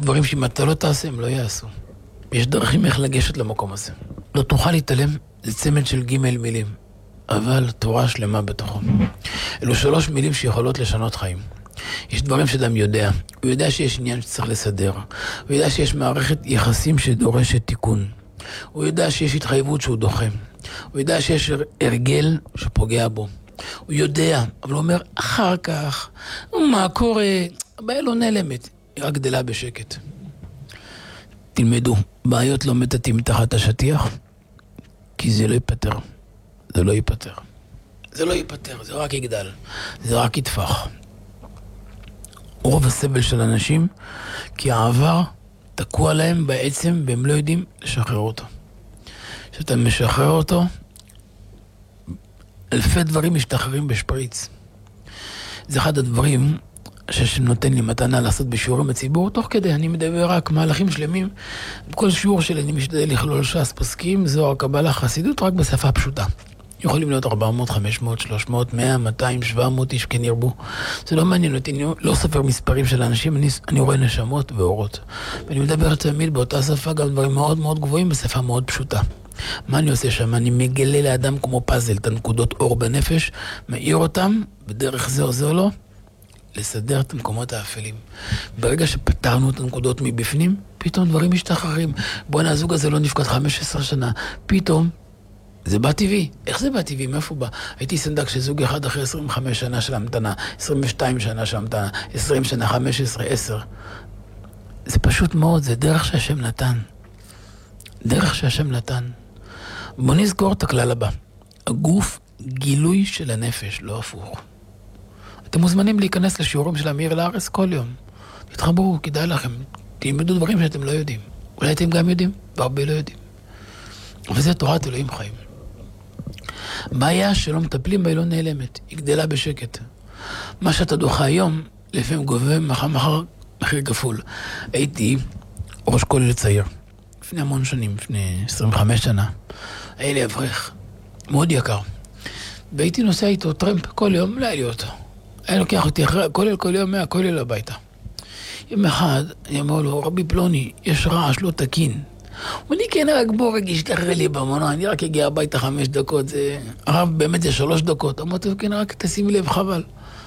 דברים שאם אתה לא תעשה, הם לא יעשו. יש דרכים איך לגשת למקום הזה. לא תוכל להתעלם, זה צמד של ג' מילים, אבל תורה שלמה בתוכו. אלו 3 מילים שיכולות לשנות חיים. יש דברים שאדם יודע. הוא יודע שיש עניין שצריך לסדר. הוא יודע שיש מערכת יחסים שדורשת תיקון. הוא יודע שיש התחייבות שהוא דוחה. הוא יודע שיש הרגל שפוגע בו. הוא יודע, אבל הוא אומר, אחר כך, מה קורה? הבעיה לא נעלמת, היא רק גדלה בשקט. תלמדו, בעיות לא מטאטאים תחת השטיח, כי זה לא ייפטר. זה לא ייפטר. זה לא ייפטר, זה רק יגדל. זה רק יתפח. רוב הסבל של אנשים, כי העבר תקוע להם בעצם, והם לא יודעים לשחרר אותו. כשאתה משחרר אותו, אלפי דברים משתחררים בשפריץ. זה אחד הדברים שנותן לי מתנה לעשות בשיעורים בציבור, תוך כדי אני מדבר רק מהלכים שלמים. בכל שיעור שלי אני משתדל לכלול ש"ס פוסקים, זוהר, קבלה, חסידות, רק בשפה פשוטה. יכולים להיות 400, 500, 300, 100, 200, 700 איש, כן ירבו. זה לא מעניין אותי, אני לא סופר מספרים של האנשים, אני רואה נשמות ואורות. ואני מדבר תמיד באותה שפה, גם דברים מאוד מאוד גבוהים, בשפה מאוד פשוטה. מה אני עושה שם? אני מגלה לאדם כמו פאזל, את הנקודות אור בנפש, מאיר אותם, בדרך זה עוזר לו, לסדר את המקומות האפלים. ברגע שפתרנו את הנקודות מבפנים, פתאום דברים משתחררים. בוא'נה, הזוג הזה לא נפקד 15 שנה. פתאום, זה בא טבעי. איך זה בא טבעי? מאיפה בא? הייתי סנדק של זוג אחד אחרי 25 שנה של המתנה, 22 שנה של המתנה, 20 שנה, 15, 10. זה פשוט מאוד, זה דרך שהשם נתן. דרך שהשם נתן. בוא נזכור את הכלל הבא. הגוף גילוי של הנפש, לא הפוך. אתם מוזמנים להיכנס לשיעורים של אמיר לארץ כל יום. תתחברו, כדאי לכם. תלמדו דברים שאתם לא יודעים. אולי אתם גם יודעים, והרבה לא יודעים. וזה תורת אלוהים חיים. בעיה שלא מטפלים בה היא לא נעלמת. היא גדלה בשקט. מה שאתה דוחה היום, לפעמים גובה מחר מחיר כפול. הייתי ראש כולל צעיר. לפני המון שנים, לפני 25 שנה. היה לי אברך. מאוד יקר. והייתי נוסע איתו טרמפ כל יום, לא היה לי אותו. היה לוקח אותי אחרי הכולל, כל יום מהכולל הביתה. יום אחד, אני אומר לו, רבי פלוני, יש רעש לא תקין. הוא אומר לי, כן, רק בוא רגיש, תחרר לי במונה, אני רק אגיע הביתה 5 דקות, זה... הרב, באמת זה 3 דקות. אמרתי לו, כן, רק תשימי לב, חבל.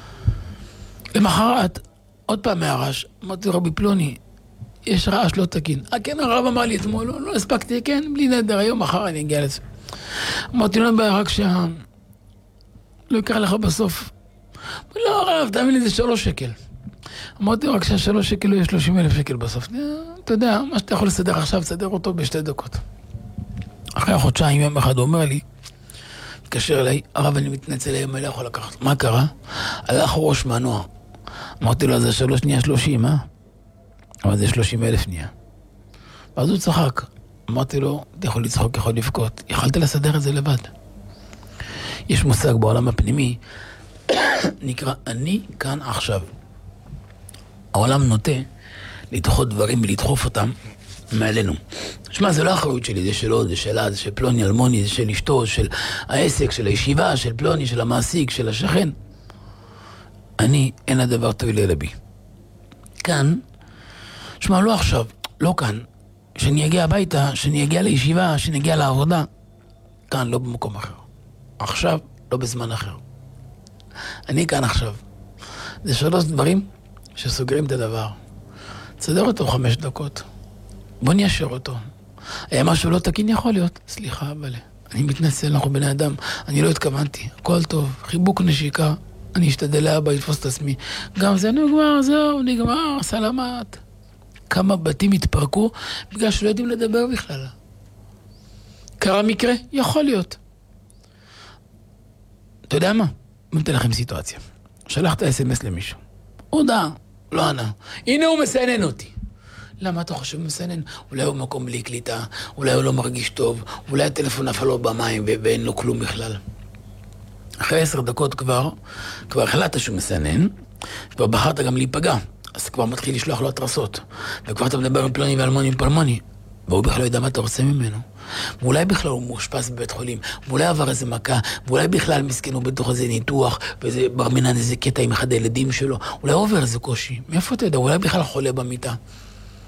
למחרת, עוד פעם מהרעש, אמרתי לו, רבי פלוני, יש רעש לא תקין. כן, הרב אמר לי אתמול, לא הספקתי, כן, בלי נדר, היום, מחר אני אגיע לזה. אמרתי לו, רק לא יקרה לך בסוף. לא, הרב, תאמין לי, זה 3 שקל. אמרתי רק שה3 שקל לא יהיה 30,000 שקל בסוף. אתה יודע, מה שאתה יכול לסדר עכשיו, תסדר אותו ב2 דקות. אחרי החודשיים, יום אחד הוא אומר לי, התקשר אליי, הרב, אני מתנצל היום, אני לא יכול לקחת. מה קרה? הלך ראש מנוע. אמרתי לו, זה 3 נהיה 30, אבל זה 30,000 נהיה. ואז הוא צחק. אמרתי לו, אתה יכול לצחוק, יכול לבכות. יכלת לסדר את זה לבד. יש מושג בעולם הפנימי, נקרא, אני כאן עכשיו. העולם נוטה לדחות דברים ולדחוף אותם מעלינו. שמע, זה לא האחריות שלי, זה שלו, זה שלה, זה של פלוני, אלמוני, זה של אשתו, של העסק, של הישיבה, של פלוני, של המעסיק, של השכן. אני, אין הדבר תויל אלא בי. כאן, שמע, לא עכשיו, לא כאן. שאני אגיע הביתה, שאני אגיע לישיבה, שאני אגיע לעבודה. כאן, לא במקום אחר. עכשיו, לא בזמן אחר. אני כאן עכשיו. זה 3 דברים שסוגרים את הדבר. תסדר אותו 5 דקות. בוא ניישר אותו. היה משהו לא תקין יכול להיות. סליחה, אבל אני מתנצל, אנחנו בני אדם. אני לא התכוונתי. הכל טוב. חיבוק נשיקה. אני אשתדל לאבא, לתפוס את עצמי. גם זה נגמר, זהו, נגמר, סלמת. כמה בתים התפרקו בגלל שלא יודעים לדבר בכלל. קרה מקרה? יכול להיות. אתה יודע מה? אני אתן לכם סיטואציה. שלחת SMS למישהו. הודעה, לא ענה. הנה הוא מסנן אותי. למה אתה חושב מסנן? אולי הוא מקום בלי קליטה, אולי הוא לא מרגיש טוב, אולי הטלפון נפל לו במים ואין לו כלום בכלל. אחרי 10 דקות כבר החלטת שהוא מסנן, כבר בחרת גם להיפגע, אז כבר מתחיל לשלוח לו התרסות. וכבר אתה מדבר עם פלוני ואלמוני עם פלמוני, והוא בכלל לא יודע מה אתה רוצה ממנו. ואולי בכלל הוא מאושפז בבית חולים, ואולי עבר איזה מכה, ואולי בכלל מסכן הוא בתוך איזה ניתוח, ואיזה בר מינן איזה קטע עם אחד הילדים שלו, אולי עובר איזה קושי. מאיפה אתה יודע? אולי בכלל חולה במיטה.